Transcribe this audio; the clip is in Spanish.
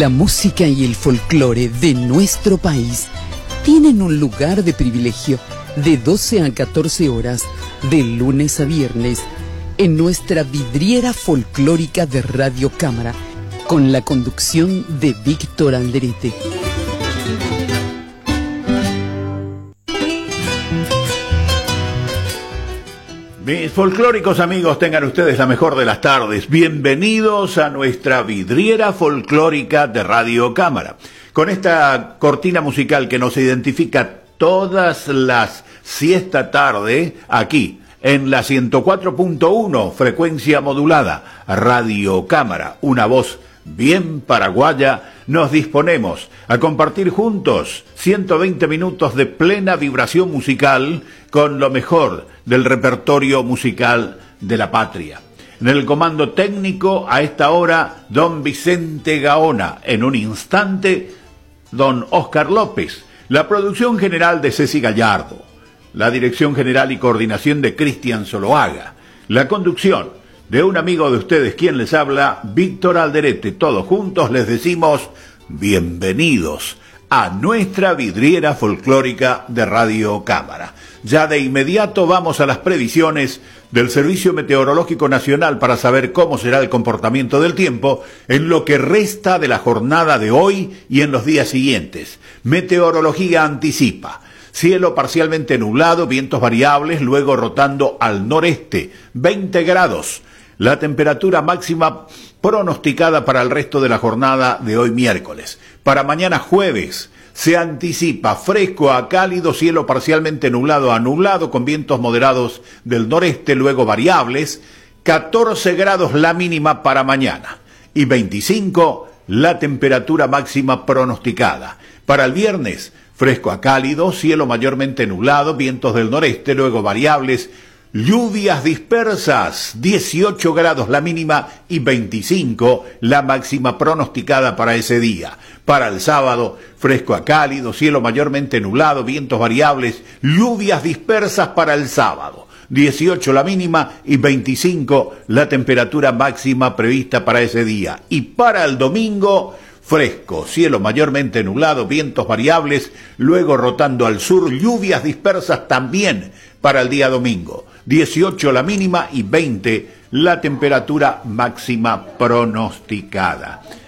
La música y el folclore de nuestro país tienen un lugar de privilegio de 12 a 14 horas, de lunes a viernes, en nuestra vidriera folclórica de Radio Cámara, con la conducción de Víctor Alderete. Mis folclóricos amigos, tengan ustedes la mejor de las tardes. Bienvenidos a nuestra vidriera folclórica de Radio Cámara. Con esta cortina musical que nos identifica todas las siesta tarde, aquí, en la 104.1, frecuencia modulada, Radio Cámara, una voz bien paraguaya, nos disponemos a compartir juntos 120 minutos de plena vibración musical con lo mejor del repertorio musical de la patria. En el comando técnico, a esta hora, don Vicente Gaona. En un instante, don Oscar López. La producción general de Ceci Gallardo. La dirección general y coordinación de Cristian Zoloaga. La conducción de un amigo de ustedes, quien les habla, Víctor Alderete. Todos juntos les decimos bienvenidos a nuestra vidriera folclórica de Radio Cámara. Ya de inmediato vamos a las previsiones del Servicio Meteorológico Nacional para saber cómo será el comportamiento del tiempo en lo que resta de la jornada de hoy y en los días siguientes. Meteorología anticipa: cielo parcialmente nublado, vientos variables, luego rotando al noreste, 20 grados. La temperatura máxima pronosticada para el resto de la jornada de hoy miércoles. Para mañana jueves se anticipa fresco a cálido, cielo parcialmente nublado a nublado, con vientos moderados del noreste, luego variables, 14 grados la mínima para mañana y 25 la temperatura máxima pronosticada. Para el viernes, fresco a cálido, cielo mayormente nublado, vientos del noreste, luego variables, lluvias dispersas, 18 grados la mínima y 25 la máxima pronosticada para ese día. Para el sábado, fresco a cálido, cielo mayormente nublado, vientos variables, lluvias dispersas para el sábado. 18 la mínima y 25 la temperatura máxima prevista para ese día. Y para el domingo, fresco, cielo mayormente nublado, vientos variables, luego rotando al sur, lluvias dispersas también para el día domingo. 18 la mínima y 20 la temperatura máxima pronosticada.